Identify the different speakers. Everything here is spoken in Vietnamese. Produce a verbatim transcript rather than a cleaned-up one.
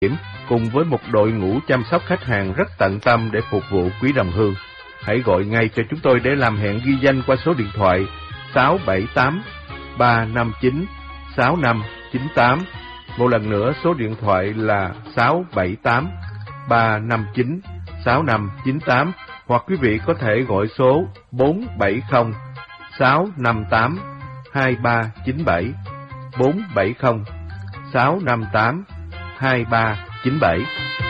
Speaker 1: điểm cùng với một đội ngũ chăm sóc khách hàng rất tận tâm để phục vụ quý đồng hương. Hãy gọi ngay cho chúng tôi để làm hẹn ghi danh qua số điện thoại sáu bảy tám ba năm chín sáu năm chín tám. Một lần nữa, số điện thoại là sáu bảy tám ba năm chín sáu năm chín tám, hoặc quý vị có thể gọi số bốn bảy không sáu năm tám hai ba chín bảy, bốn bảy không sáu năm tám hai ba chín bảy.